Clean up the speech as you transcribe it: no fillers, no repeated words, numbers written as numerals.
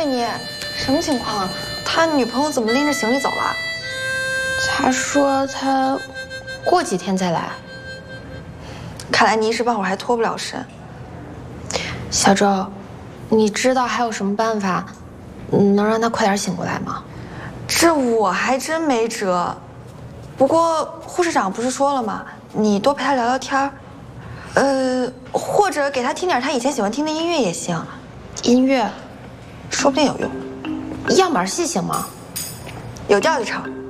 贝尼，什么情况？他女朋友怎么拎着行李走了？ 他说他过几天再来。 看来你一时半会儿还脱不了身。 小周，你知道还有什么办法能让他快点醒过来吗？ 这我还真没辙。不过护士长不是说了吗？你多陪他聊聊天儿，或者给他听点他以前喜欢听的音乐也行。 音乐， 说不定有用。 样板戏行吗？ 有调就成。